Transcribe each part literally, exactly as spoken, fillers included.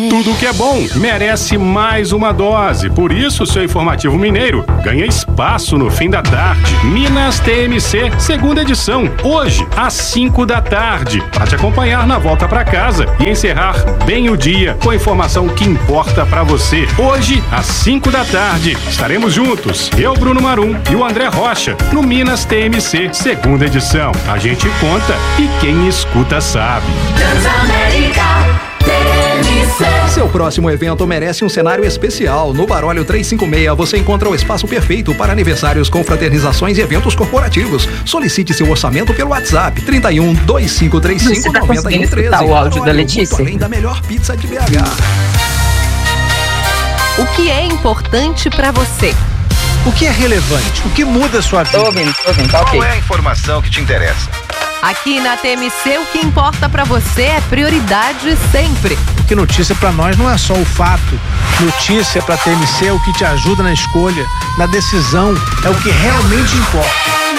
Tudo que é bom merece mais uma dose. Por isso, seu Informativo Mineiro ganha espaço no fim da tarde. Minas T M C, segunda edição. Hoje, às cinco da tarde. Para te acompanhar na volta para casa e encerrar bem o dia com a informação que importa para você. Hoje, às cinco da tarde, estaremos juntos. Eu, Bruno Marum e o André Rocha, no Minas T M C, segunda edição. A gente conta e quem escuta sabe. Transamérica. Seu próximo evento merece um cenário especial. No Baróleo trezentos e cinquenta e seis você encontra o espaço perfeito para aniversários, confraternizações e eventos corporativos. Solicite seu orçamento pelo WhatsApp trinta e um, vinte e cinco trinta e cinco, noventa e um treze. O áudio da Letícia. Além da melhor pizza de B H. O que é importante para você? O que é relevante? O que muda a sua vida? Tô ouvindo, tô ouvindo, tá ok. Qual é a informação que te interessa? Aqui na T M C, o que importa pra você é prioridade sempre. Porque notícia pra nós não é só o fato. Notícia pra T M C é o que te ajuda na escolha, na decisão, é o que realmente importa.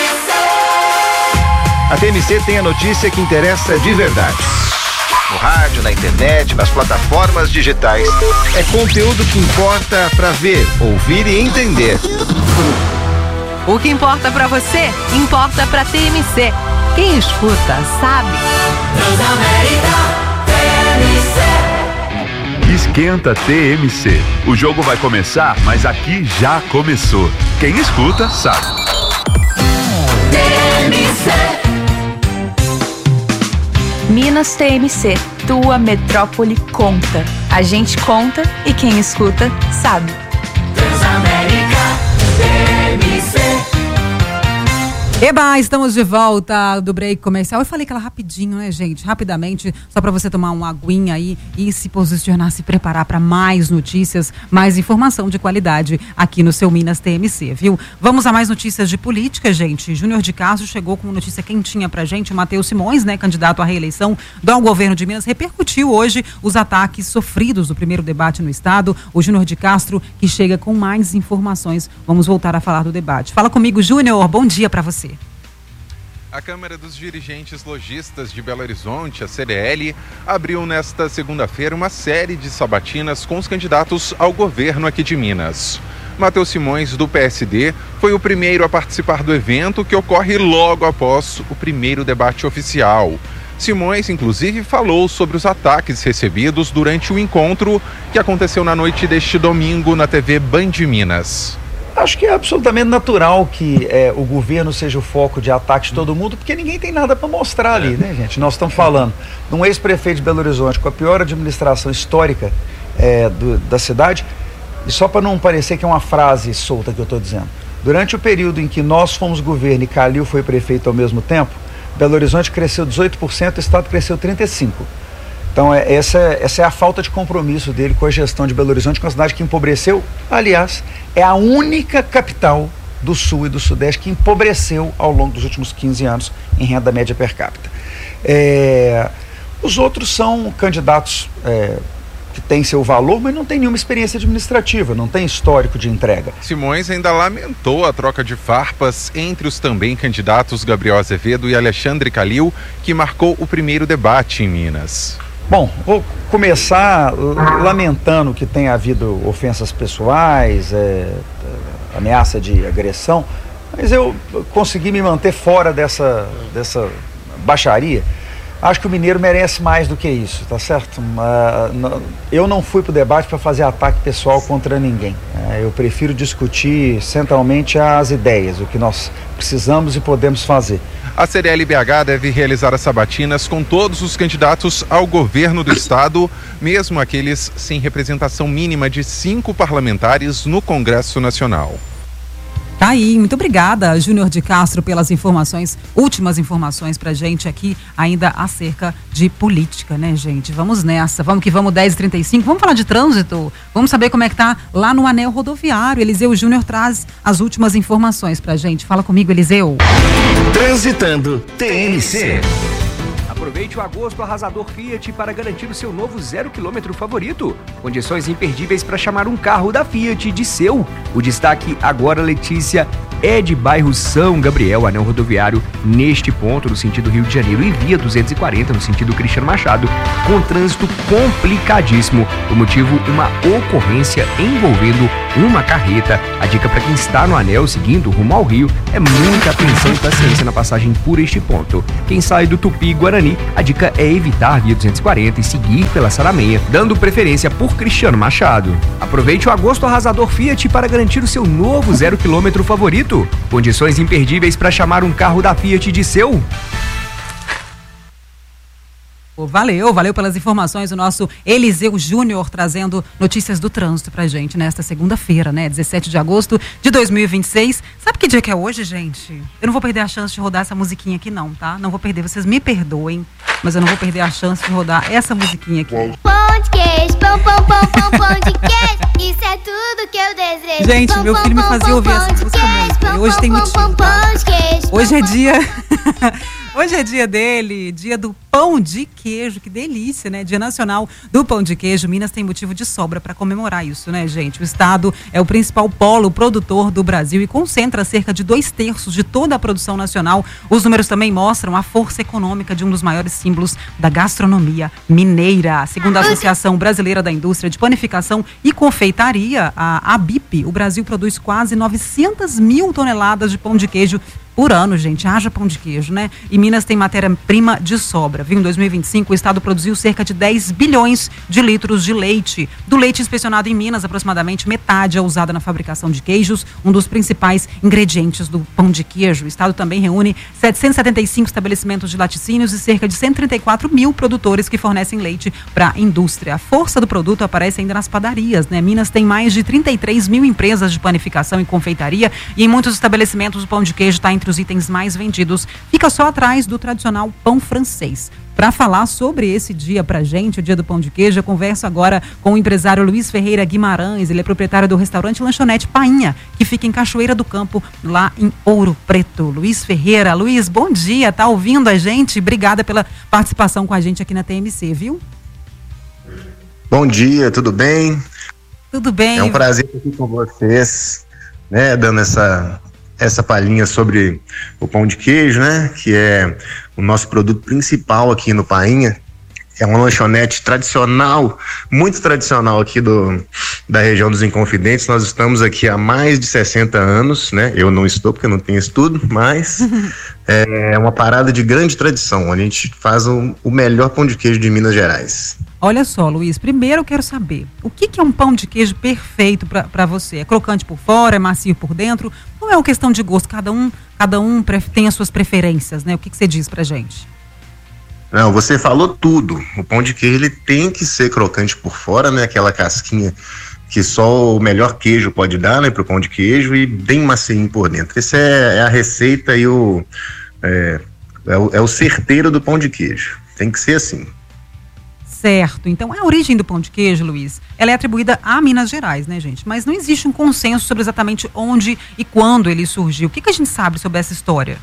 A T M C tem a notícia que interessa de verdade. No rádio, na internet, nas plataformas digitais. É conteúdo que importa pra ver, ouvir e entender. O que importa pra você, importa pra T M C. Quem escuta, sabe. Transamérica T M C. Esquenta T M C. O jogo vai começar, mas aqui já começou. Quem escuta, sabe. T M C. Minas T M C. Tua metrópole conta. A gente conta e quem escuta, sabe. Transamérica T M C. Eba, estamos de volta do break comercial. Eu falei aquela rapidinho, né, gente? Rapidamente, só para você tomar uma aguinha aí e se posicionar, se preparar para mais notícias, mais informação de qualidade aqui no seu Minas T M C, viu? Vamos a mais notícias de política, gente. Júnior de Castro chegou com uma notícia quentinha pra gente. O Matheus Simões, né, candidato à reeleição do governo de Minas, repercutiu hoje os ataques sofridos no primeiro debate no estado. O Júnior de Castro, que chega com mais informações. Vamos voltar a falar do debate. Fala comigo, Júnior. Bom dia para você. A Câmara dos Dirigentes Lojistas de Belo Horizonte, a C D L, abriu nesta segunda-feira uma série de sabatinas com os candidatos ao governo aqui de Minas. Matheus Simões, do P S D, foi o primeiro a participar do evento, que ocorre logo após o primeiro debate oficial. Simões, inclusive, falou sobre os ataques recebidos durante o encontro que aconteceu na noite deste domingo na T V Band Minas. Acho que é absolutamente natural que é, o governo seja o foco de ataque de todo mundo, porque ninguém tem nada para mostrar ali, né, gente? Nós estamos falando de um ex-prefeito de Belo Horizonte com a pior administração histórica é, do, da cidade, e só para não parecer que é uma frase solta que eu estou dizendo, durante o período em que nós fomos governo e Calil foi prefeito ao mesmo tempo, Belo Horizonte cresceu dezoito por cento, o estado cresceu trinta e cinco por cento. Então é, essa, essa é a falta de compromisso dele com a gestão de Belo Horizonte, com a cidade que empobreceu. Aliás, é a única capital do Sul e do Sudeste que empobreceu ao longo dos últimos quinze anos em renda média per capita. É, os outros são candidatos é, que têm seu valor, mas não têm nenhuma experiência administrativa, não tem histórico de entrega. Simões ainda lamentou a troca de farpas entre os também candidatos Gabriel Azevedo e Alexandre Calil, que marcou o primeiro debate em Minas. Bom, vou começar lamentando que tenha havido ofensas pessoais, é, ameaça de agressão, mas eu consegui me manter fora dessa, dessa baixaria. Acho que o mineiro merece mais do que isso, tá certo? Eu não fui para o debate para fazer ataque pessoal contra ninguém. Eu prefiro discutir centralmente as ideias, o que nós precisamos e podemos fazer. A C D L B H deve realizar as sabatinas com todos os candidatos ao governo do estado, mesmo aqueles sem representação mínima de cinco parlamentares no Congresso Nacional. Tá aí, muito obrigada, Júnior de Castro, pelas informações, últimas informações pra gente aqui, ainda acerca de política, né, gente? Vamos nessa, vamos que vamos, dez e trinta e cinco, vamos falar de trânsito, vamos saber como é que tá lá no anel rodoviário. Eliseu Júnior traz as últimas informações pra gente. Fala comigo, Eliseu. Transitando T M C. Aproveite o agosto arrasador Fiat para garantir o seu novo zero quilômetro favorito. Condições imperdíveis para chamar um carro da Fiat de seu. O destaque agora, Letícia, é de bairro São Gabriel, anel rodoviário, neste ponto, no sentido Rio de Janeiro, e via duzentos e quarenta, no sentido Cristiano Machado, com trânsito complicadíssimo. Por motivo, uma ocorrência envolvendo uma carreta. A dica para quem está no anel, seguindo rumo ao Rio, é muita atenção e paciência na passagem por este ponto. Quem sai do Tupi-Guarani, a dica é evitar a via duzentos e quarenta e seguir pela Sarameia, dando preferência por Cristiano Machado. Aproveite o agosto arrasador Fiat para garantir o seu novo zero quilômetro favorito. Condições imperdíveis para chamar um carro da Fiat de seu. Valeu, valeu pelas informações, o nosso Eliseu Júnior trazendo notícias do trânsito pra gente nesta segunda-feira, né, dezessete de agosto de dois mil e vinte e seis. Sabe que dia que é hoje, gente? Eu não vou perder a chance de rodar essa musiquinha aqui não, tá? Não vou perder, vocês me perdoem, mas eu não vou perder a chance de rodar essa musiquinha aqui. Pão de queijo, pão, pão, pão, pão, pão de queijo, isso é tudo que eu desejo. Gente, meu filho me fazia ouvir essa música muito, e hoje tem motivo. Hoje é dia... Hoje é dia dele, dia do pão de queijo, que delícia, né? Dia nacional do pão de queijo. Minas tem motivo de sobra para comemorar isso, né, gente? O estado é o principal polo produtor do Brasil e concentra cerca de dois terços de toda a produção nacional. Os números também mostram a força econômica de um dos maiores símbolos da gastronomia mineira. Segundo a Associação Brasileira da Indústria de Panificação e Confeitaria, a ABIP, o Brasil produz quase novecentas mil toneladas de pão de queijo por ano, gente. Haja pão de queijo, né? E Minas tem matéria-prima de sobra, viu? Em dois mil e vinte e cinco, o estado produziu cerca de dez bilhões de litros de leite. Do leite inspecionado em Minas, aproximadamente metade é usada na fabricação de queijos, um dos principais ingredientes do pão de queijo. O estado também reúne setecentos e setenta e cinco estabelecimentos de laticínios e cerca de cento e trinta e quatro mil produtores que fornecem leite para a indústria. A força do produto aparece ainda nas padarias, né? Minas tem mais de trinta e três mil empresas de panificação e confeitaria e em muitos estabelecimentos o pão de queijo está entre os itens mais vendidos. Fica só atrás do tradicional pão francês. Para falar sobre esse dia pra gente, o dia do pão de queijo, eu converso agora com o empresário Luiz Ferreira Guimarães. Ele é proprietário do restaurante Lanchonete Painha, que fica em Cachoeira do Campo, lá em Ouro Preto. Luiz Ferreira, Luiz, bom dia, tá ouvindo a gente? Obrigada pela participação com a gente aqui na T M C, viu? Bom dia, tudo bem? Tudo bem. É um prazer estar aqui com vocês, né, dando essa... essa palhinha sobre o pão de queijo, né? Que é o nosso produto principal aqui no Painha. É uma lanchonete tradicional, muito tradicional aqui do, da região dos Inconfidentes. Nós estamos aqui há mais de sessenta anos, né? Eu não estou porque eu não tenho estudo, mas é uma parada de grande tradição. A gente faz o, o melhor pão de queijo de Minas Gerais. Olha só, Luiz, primeiro eu quero saber, o que, que é um pão de queijo perfeito para você? É crocante por fora, é macio por dentro? Ou é uma questão de gosto? Cada um, cada um tem as suas preferências, né? O que, que você diz pra gente? Não, você falou tudo. O pão de queijo ele tem que ser crocante por fora, né? Aquela casquinha que só o melhor queijo pode dar, né? Pro pão de queijo, e bem macio por dentro. Essa é, é a receita e o é, é o é o certeiro do pão de queijo. Tem que ser assim. Certo, então a origem do pão de queijo, Luiz, ela é atribuída a Minas Gerais, né, gente? Mas não existe um consenso sobre exatamente onde e quando ele surgiu. O que, que a gente sabe sobre essa história?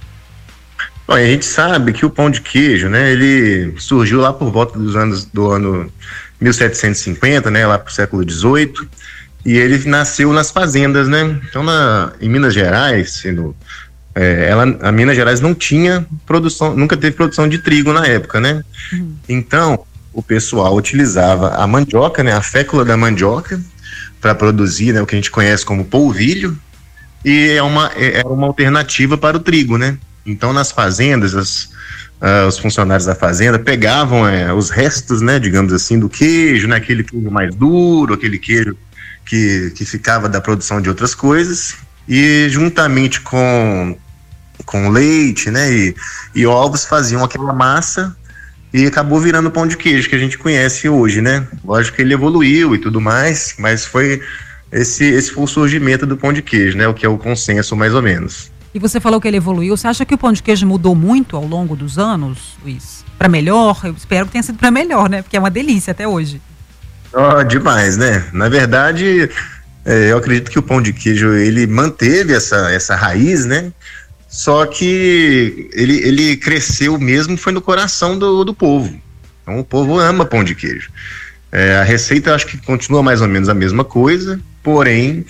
Bom, a gente sabe que o pão de queijo, né, ele surgiu lá por volta dos anos do ano mil setecentos e cinquenta, né, lá pro século dezoito, e ele nasceu nas fazendas, né? Então, na, em Minas Gerais, sendo, é, ela, a Minas Gerais não tinha produção, nunca teve produção de trigo na época, né? Uhum. Então, o pessoal utilizava a mandioca, né, a fécula da mandioca, para produzir, né, o que a gente conhece como polvilho, e é uma, é uma alternativa para o trigo, né? Então, nas fazendas, as, uh, os funcionários da fazenda pegavam é, os restos, né, digamos assim, do queijo, né, aquele queijo mais duro, aquele queijo que, que ficava da produção de outras coisas, e juntamente com, com leite, né, e, e ovos faziam aquela massa. E acabou virando o pão de queijo que a gente conhece hoje, né? Lógico que ele evoluiu e tudo mais, mas foi esse, esse foi o surgimento do pão de queijo, né? O que é o consenso, mais ou menos. E você falou que ele evoluiu. Você acha que o pão de queijo mudou muito ao longo dos anos, Luiz? Para melhor? Eu espero que tenha sido para melhor, né? Porque é uma delícia até hoje. Oh, demais, né? Na verdade, é, eu acredito que o pão de queijo, ele manteve essa, essa raiz, né? Só que ele, ele cresceu mesmo, foi no coração do, do povo. Então o povo ama pão de queijo. É, a receita eu acho que continua mais ou menos a mesma coisa, porém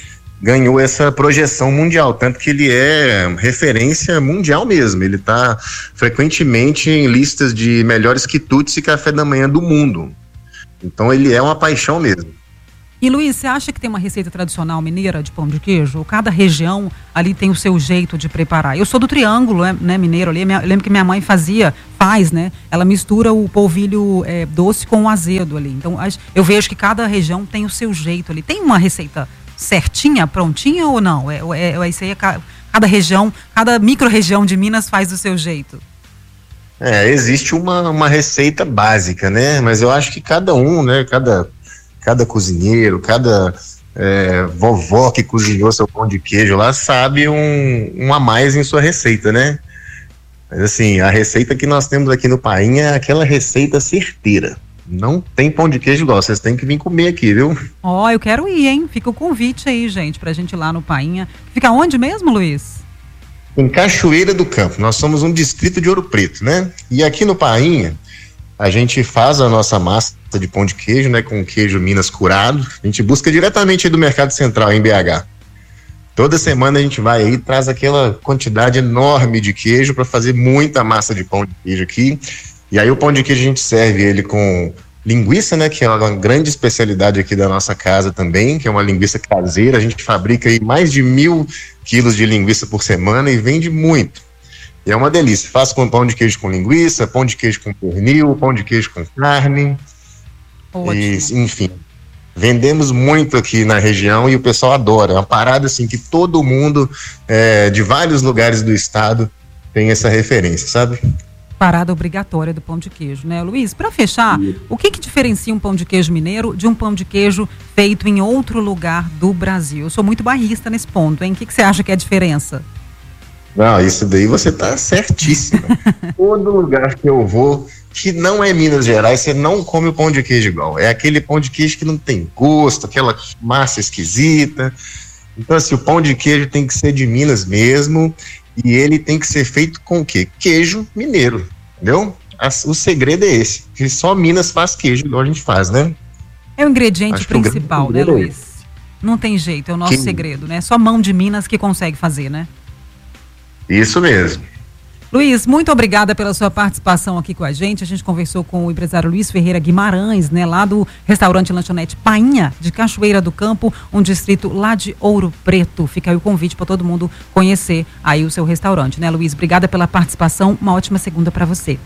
ganhou essa projeção mundial, tanto que ele é referência mundial mesmo. Ele está frequentemente em listas de melhores quitutes e café da manhã do mundo. Então ele é uma paixão mesmo. E Luiz, você acha que tem uma receita tradicional mineira de pão de queijo? Cada região ali tem o seu jeito de preparar. Eu sou do Triângulo, né, mineiro ali. Eu lembro que minha mãe fazia, faz, né? Ela mistura o polvilho é, doce com o azedo ali. Então eu vejo que cada região tem o seu jeito ali. Tem uma receita certinha, prontinha ou não? É, é, é, isso aí é cada região, cada micro-região de Minas faz do seu jeito. É, existe uma, uma receita básica, né? Mas eu acho que cada um, né? Cada... Cada cozinheiro, cada é, vovó que cozinhou seu pão de queijo lá sabe um, um a mais em sua receita, né? Mas assim, a receita que nós temos aqui no Painha é aquela receita certeira. Não tem pão de queijo igual, vocês têm que vir comer aqui, viu? Ó, oh, eu quero ir, hein? Fica o convite aí, gente, pra gente ir lá no Painha. Fica onde mesmo, Luiz? Em Cachoeira do Campo. Nós somos um distrito de Ouro Preto, né? E aqui no Painha, a gente faz a nossa massa de pão de queijo, né, com queijo Minas curado. A gente busca diretamente aí do Mercado Central, em B H. Toda semana a gente vai aí e traz aquela quantidade enorme de queijo para fazer muita massa de pão de queijo aqui. E aí o pão de queijo a gente serve ele com linguiça, né, que é uma grande especialidade aqui da nossa casa também, que é uma linguiça caseira. A gente fabrica aí mais de mil quilos de linguiça por semana e vende muito. E é uma delícia. Faço com pão de queijo com linguiça, pão de queijo com pernil, pão de queijo com carne. E, enfim, vendemos muito aqui na região e o pessoal adora. É uma parada assim que todo mundo é, de vários lugares do estado tem essa referência, sabe? Parada obrigatória do pão de queijo, né, Luiz? Para fechar, o que que diferencia um pão de queijo mineiro de um pão de queijo feito em outro lugar do Brasil? Eu sou muito bairrista nesse ponto, hein? O que que você acha que é a diferença? Não, isso daí você tá certíssimo. Todo lugar que eu vou, que não é Minas Gerais, você não come o pão de queijo igual. É aquele pão de queijo que não tem gosto, aquela massa esquisita. Então, assim, o pão de queijo tem que ser de Minas mesmo, e ele tem que ser feito com o quê? Queijo mineiro, entendeu? O segredo é esse, que só Minas faz queijo, igual a gente faz, né? É o ingrediente Acho principal, né, Luiz? Não tem jeito, é o nosso que... segredo, né? Só mão de Minas que consegue fazer, né? Isso mesmo. Luiz, muito obrigada pela sua participação aqui com a gente. A gente conversou com o empresário Luiz Ferreira Guimarães, né, lá do restaurante Lanchonete Painha, de Cachoeira do Campo, um distrito lá de Ouro Preto. Fica aí o convite para todo mundo conhecer aí o seu restaurante, né, Luiz? Obrigada pela participação. Uma ótima segunda para você.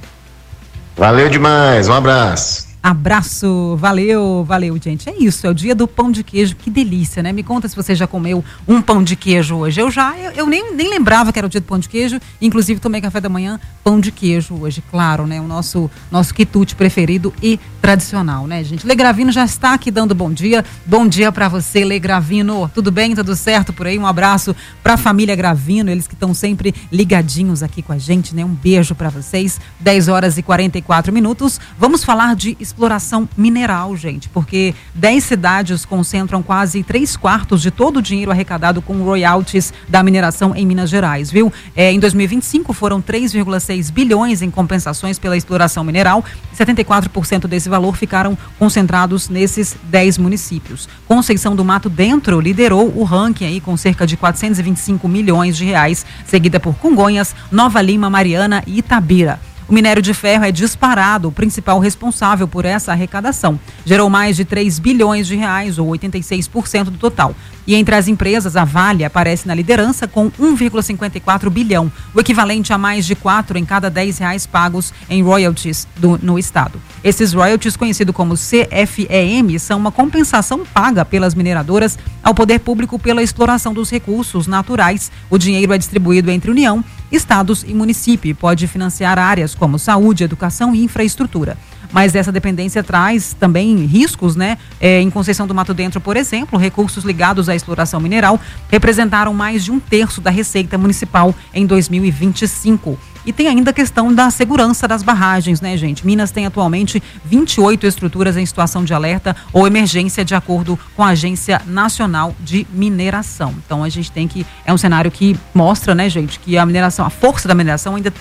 Valeu demais. Um abraço. Abraço, valeu, valeu, gente. É isso, é o dia do pão de queijo, que delícia, né? Me conta se você já comeu um pão de queijo hoje. Eu já, eu, eu nem, nem lembrava que era o dia do pão de queijo, inclusive tomei café da manhã, pão de queijo hoje, claro, né? O nosso, nosso quitute preferido e tradicional, né, gente? Lê Gravino já está aqui dando bom dia. Bom dia pra você, Lê Gravino. Tudo bem? Tudo certo por aí? Um abraço pra família Gravino, eles que estão sempre ligadinhos aqui com a gente, né? Um beijo pra vocês. dez horas e quarenta e quatro minutos. Vamos falar de exploração mineral, gente, porque dez cidades concentram quase três quartos de todo o dinheiro arrecadado com royalties da mineração em Minas Gerais, viu? É, em dois mil e vinte e cinco foram três vírgula seis bilhões em compensações pela exploração mineral e setenta e quatro por cento desse valor ficaram concentrados nesses dez municípios. Conceição do Mato Dentro liderou o ranking aí com cerca de quatrocentos e vinte e cinco milhões de reais, seguida por Congonhas, Nova Lima, Mariana e Itabira. O minério de ferro é disparado, o principal responsável por essa arrecadação. Gerou mais de três bilhões de reais, ou oitenta e seis por cento do total. E entre as empresas, a Vale aparece na liderança com um vírgula cinquenta e quatro bilhão, o equivalente a mais de quatro em cada dez reais pagos em royalties do, no estado. Esses royalties, conhecidos como C F E M, são uma compensação paga pelas mineradoras ao poder público pela exploração dos recursos naturais. O dinheiro é distribuído entre União, estados e município e pode financiar áreas como saúde, educação e infraestrutura. Mas essa dependência traz também riscos, né? É, em Conceição do Mato Dentro, por exemplo, recursos ligados à exploração mineral representaram mais de um terço da receita municipal em dois mil e vinte e cinco. E tem ainda a questão da segurança das barragens, né, gente? Minas tem atualmente vinte e oito estruturas em situação de alerta ou emergência, de acordo com a Agência Nacional de Mineração. Então a gente tem que, é um cenário que mostra, né, gente, que a mineração, a força da mineração ainda tem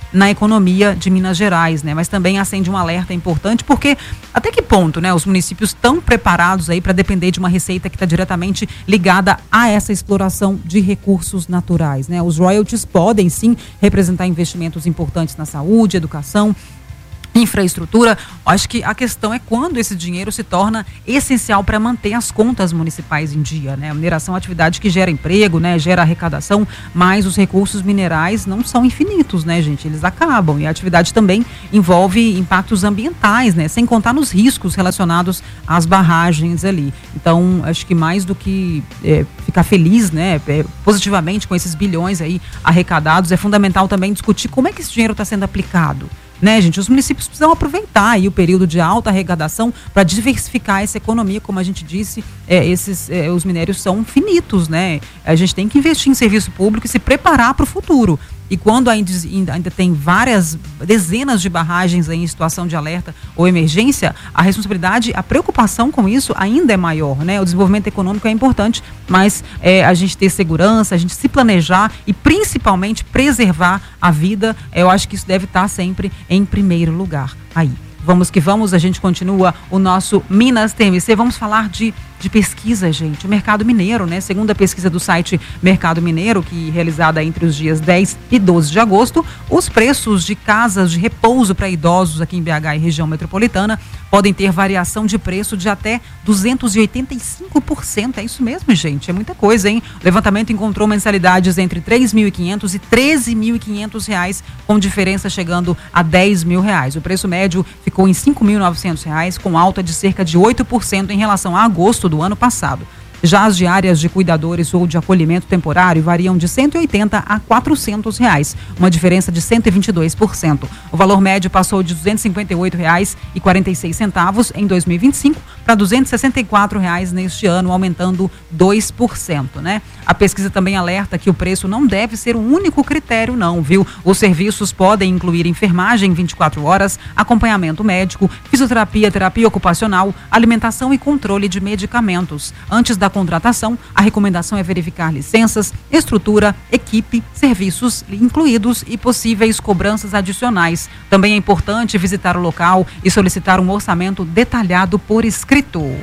na economia de Minas Gerais, né? Mas também acende um alerta importante, porque até que ponto, né, os municípios estão preparados aí para depender de uma receita que está diretamente ligada a essa exploração de recursos naturais, né? Os royalties podem sim representar investimentos importantes na saúde, educação, infraestrutura. Acho que a questão é quando esse dinheiro se torna essencial para manter as contas municipais em dia, né? A mineração é uma atividade que gera emprego, né? Gera arrecadação, mas os recursos minerais não são infinitos, né, gente? Eles acabam, e a atividade também envolve impactos ambientais, né? Sem contar nos riscos relacionados às barragens ali. Então, acho que mais do que é, ficar feliz, né, é, positivamente com esses bilhões aí arrecadados, é fundamental também discutir como é que esse dinheiro está sendo aplicado. Né, gente? Os municípios precisam aproveitar aí o período de alta arrecadação para diversificar essa economia, como a gente disse, é, esses, é, os minérios são finitos, né? A gente tem que investir em serviço público e se preparar para o futuro. E quando ainda, ainda tem várias, dezenas de barragens aí em situação de alerta ou emergência, a responsabilidade, a preocupação com isso ainda é maior, né? O desenvolvimento econômico é importante, mas é, a gente ter segurança, a gente se planejar e principalmente preservar a vida, eu acho que isso deve estar sempre em primeiro lugar aí. Vamos que vamos, a gente continua o nosso Minas T M C. Vamos falar de, de pesquisa, gente. O mercado mineiro, né? Segundo a pesquisa do site Mercado Mineiro, que é realizada entre os dias dez e doze de agosto, os preços de casas de repouso para idosos aqui em B H e região metropolitana podem ter variação de preço de até duzentos e oitenta e cinco por cento. É isso mesmo, gente. É muita coisa, hein? O levantamento encontrou mensalidades entre três mil e quinhentos e treze mil e quinhentos reais, com diferença chegando a dez mil reais. O preço médio ficou em cinco mil e novecentos reais, com alta de cerca de oito por cento em relação a agosto do ano passado. Já as diárias de cuidadores ou de acolhimento temporário variam de cento e oitenta a quatrocentos reais, uma diferença de cento e vinte e dois por cento. O valor médio passou de duzentos e cinquenta e oito reais e quarenta e seis centavos em dois mil e vinte e cinco para duzentos e sessenta e quatro reais neste ano, aumentando dois por cento, né? A pesquisa também alerta que o preço não deve ser o único critério, não, viu? Os serviços podem incluir enfermagem vinte e quatro horas, acompanhamento médico, fisioterapia, terapia ocupacional, alimentação e controle de medicamentos. Antes da contratação, a recomendação é verificar licenças, estrutura, equipe, serviços incluídos e possíveis cobranças adicionais. Também é importante visitar o local e solicitar um orçamento detalhado por escrito.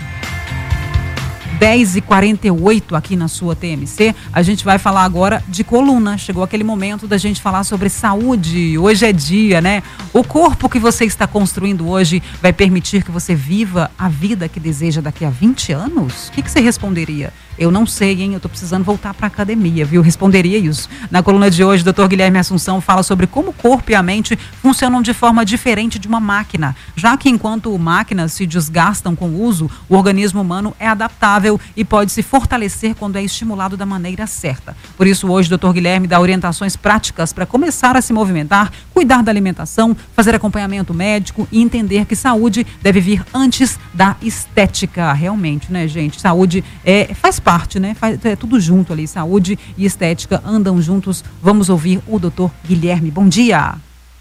dez e quarenta e oito aqui na sua T M C, a gente vai falar agora de coluna. Chegou aquele momento da gente falar sobre saúde. Hoje é dia, né? O corpo que você está construindo hoje vai permitir que você viva a vida que deseja daqui a vinte anos? O que, que você responderia? Eu não sei, hein? Eu tô precisando voltar para academia, viu? Responderia isso. Na coluna de hoje, o doutor Guilherme Assunção fala sobre como o corpo e a mente funcionam de forma diferente de uma máquina, já que enquanto máquinas se desgastam com o uso, o organismo humano é adaptável e pode se fortalecer quando é estimulado da maneira certa. Por isso, hoje, o doutor Guilherme dá orientações práticas para começar a se movimentar, cuidar da alimentação, fazer acompanhamento médico e entender que saúde deve vir antes da estética. Realmente, né, gente? Saúde é, faz parte, né? Faz, é tudo junto ali, saúde e estética andam juntos. Vamos ouvir o doutor Guilherme. Bom dia.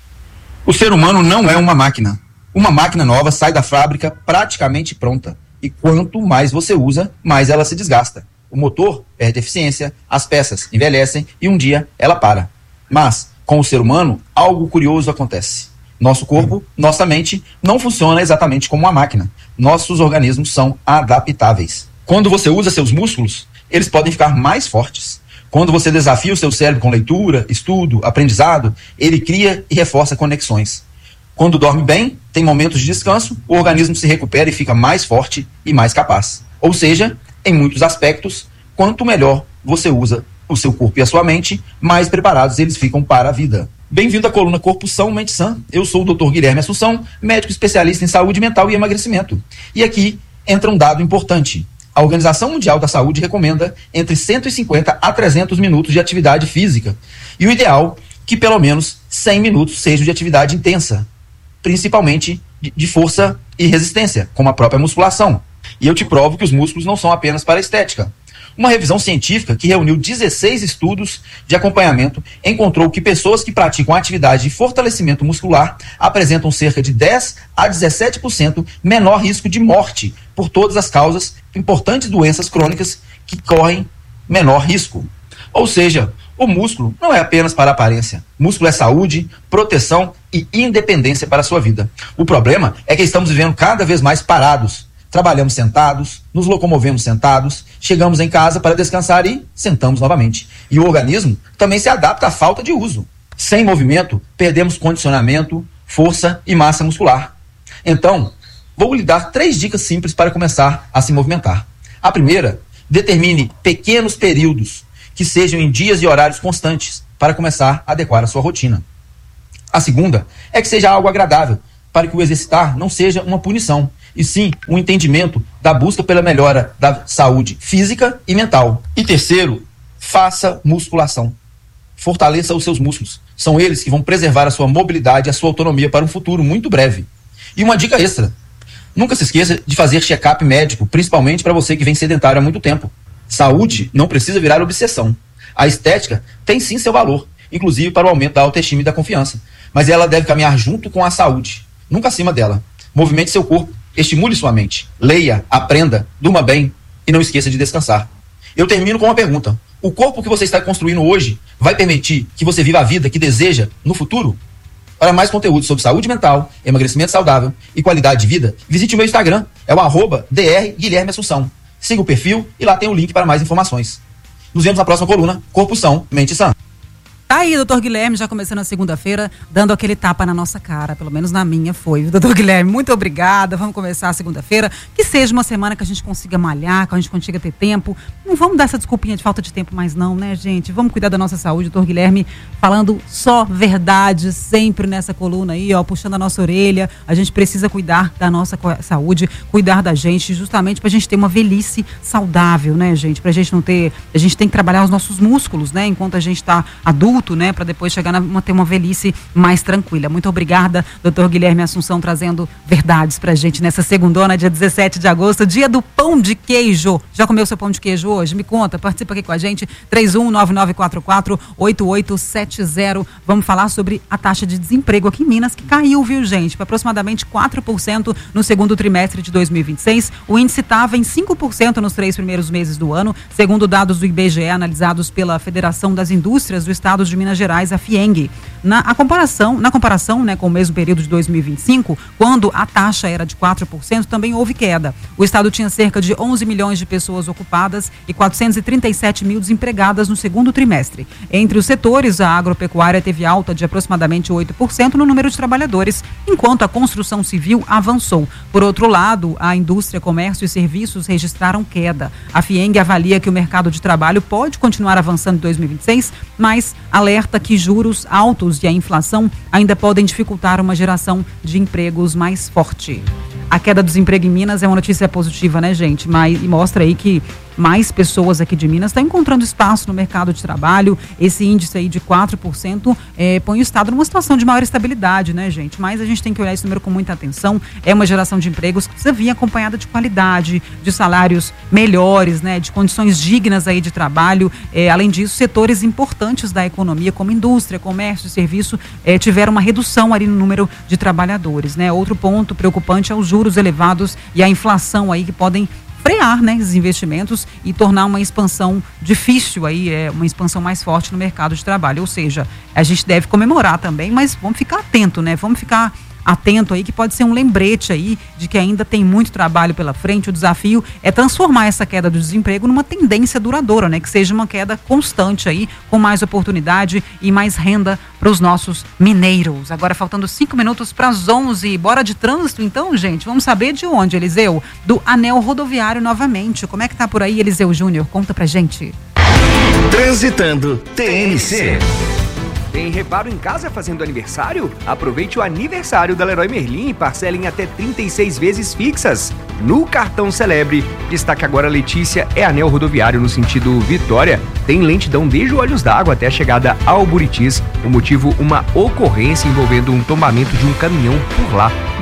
O ser humano não é uma máquina. Uma máquina nova sai da fábrica praticamente pronta. E quanto mais você usa, mais ela se desgasta. O motor perde eficiência, as peças envelhecem e um dia ela para. Mas, com o ser humano, algo curioso acontece. Nosso corpo, nossa mente, não funciona exatamente como uma máquina. Nossos organismos são adaptáveis. Quando você usa seus músculos, eles podem ficar mais fortes. Quando você desafia o seu cérebro com leitura, estudo, aprendizado, ele cria e reforça conexões. Quando dorme bem, tem momentos de descanso, o organismo se recupera e fica mais forte e mais capaz. Ou seja, em muitos aspectos, quanto melhor você usa o seu corpo e a sua mente, mais preparados eles ficam para a vida. Bem-vindo à coluna Corpo São, Mente Sã. Eu sou o doutor Guilherme Assunção, médico especialista em saúde mental e emagrecimento. E aqui entra um dado importante. A Organização Mundial da Saúde recomenda entre cento e cinquenta a trezentos minutos de atividade física. E o ideal é que pelo menos cem minutos sejam de atividade intensa, principalmente de, de força e resistência, como a própria musculação. E eu te provo que os músculos não são apenas para a estética. Uma revisão científica que reuniu dezesseis estudos de acompanhamento encontrou que pessoas que praticam atividade de fortalecimento muscular apresentam cerca de dez a dezessete por cento menor risco de morte por todas as causas, importantes doenças crônicas que correm menor risco. Ou seja, O músculo não é apenas para a aparência. Músculo é saúde, proteção e independência para a sua vida. O problema é que estamos vivendo cada vez mais parados. Trabalhamos sentados, nos locomovemos sentados, chegamos em casa para descansar e sentamos novamente. E o organismo também se adapta à falta de uso. Sem movimento, perdemos condicionamento, força e massa muscular. Então, vou lhe dar três dicas simples para começar a se movimentar. A primeira, determine pequenos períodos que sejam em dias e horários constantes para começar a adequar a sua rotina. A segunda é que seja algo agradável, para que o exercitar não seja uma punição, e sim um entendimento da busca pela melhora da saúde física e mental. E terceiro, faça musculação. Fortaleça os seus músculos. São eles que vão preservar a sua mobilidade e a sua autonomia para um futuro muito breve. E uma dica extra: nunca se esqueça de fazer check-up médico, principalmente para você que vem sedentário há muito tempo. Saúde não precisa virar obsessão. A estética tem sim seu valor, inclusive para o aumento da autoestima e da confiança. Mas ela deve caminhar junto com a saúde, nunca acima dela. Movimente seu corpo, estimule sua mente, leia, aprenda, durma bem e não esqueça de descansar. Eu termino com uma pergunta: o corpo que você está construindo hoje vai permitir que você viva a vida que deseja no futuro? Para mais conteúdo sobre saúde mental, emagrecimento saudável e qualidade de vida, visite o meu Instagram, é o arroba dr Guilherme Assunção. Siga o perfil e lá tem o link para mais informações. Nos vemos na próxima coluna, Corpo São, Mente Sã. Tá aí, doutor Guilherme, já começando a segunda-feira, dando aquele tapa na nossa cara, pelo menos na minha foi. Doutor Guilherme, muito obrigada, vamos começar a segunda-feira, que seja uma semana que a gente consiga malhar, que a gente consiga ter tempo. Não vamos dar essa desculpinha de falta de tempo mais não, né, gente? Vamos cuidar da nossa saúde, doutor Guilherme, falando só verdade sempre nessa coluna aí, ó, puxando a nossa orelha. A gente precisa cuidar da nossa saúde, cuidar da gente, justamente pra gente ter uma velhice saudável, né, gente? Pra gente não ter, a gente tem que trabalhar os nossos músculos, né, enquanto a gente tá adulto, né, para depois chegar a ter uma velhice mais tranquila. Muito obrigada, doutor Guilherme Assunção, trazendo verdades pra gente nessa segundona, dia dezessete de agosto, dia do pão de queijo. Já comeu seu pão de queijo hoje? Me conta, participa aqui com a gente, três um nove nove quatro quatro oito oito sete zero. Vamos falar sobre a taxa de desemprego aqui em Minas, que caiu, viu, gente, para aproximadamente quatro por cento no segundo trimestre de dois mil e vinte e seis. O índice estava em cinco por cento nos três primeiros meses do ano, segundo dados do I B G E analisados pela Federação das Indústrias do Estado de Minas Gerais, a FIENG. Na, a comparação, na comparação né, com o mesmo período de dois mil e vinte e cinco, quando a taxa era de quatro por cento, também houve queda. O Estado tinha cerca de onze milhões de pessoas ocupadas e quatrocentos e trinta e sete mil desempregadas no segundo trimestre. Entre os setores, a agropecuária teve alta de aproximadamente oito por cento no número de trabalhadores, enquanto a construção civil avançou. Por outro lado, a indústria, comércio e serviços registraram queda. A FIENG avalia que o mercado de trabalho pode continuar avançando em dois mil e vinte e seis, mas alerta que juros altos e a inflação ainda podem dificultar uma geração de empregos mais forte. A queda do desemprego em Minas é uma notícia positiva, né, gente? Mas, e mostra aí que mais pessoas aqui de Minas estão encontrando espaço no mercado de trabalho. Esse índice aí de quatro por cento é, põe o Estado numa situação de maior estabilidade, né, gente? Mas a gente tem que olhar esse número com muita atenção. É uma geração de empregos que precisa vir acompanhada de qualidade, de salários melhores, né, de condições dignas aí de trabalho. É, além disso, setores importantes da economia, como indústria, comércio e serviço, é, tiveram uma redução ali no número de trabalhadores, né? Outro ponto preocupante é os juros elevados e a inflação aí que podem frear, né, os investimentos e tornar uma expansão difícil aí, é uma expansão mais forte no mercado de trabalho. Ou seja, a gente deve comemorar também, mas vamos ficar atento, né? Vamos ficar atento aí, que pode ser um lembrete aí de que ainda tem muito trabalho pela frente. O desafio é transformar essa queda do desemprego numa tendência duradoura, né? Que seja uma queda constante aí, com mais oportunidade e mais renda para os nossos mineiros. Agora faltando cinco minutos para as onze. Bora de trânsito então, gente? Vamos saber de onde, Eliseu? Do Anel Rodoviário novamente. Como é que tá por aí, Eliseu Júnior? Conta pra gente. Transitando T N C. Tem reparo em casa fazendo aniversário? Aproveite o aniversário da Leroy Merlin e parcele em até trinta e seis vezes fixas no cartão Celebre. Destaque agora, Letícia, é Anel Rodoviário no sentido Vitória. Tem lentidão desde o Olhos d'Água até a chegada ao Buritis. O motivo, uma ocorrência envolvendo um tombamento de um caminhão por lá.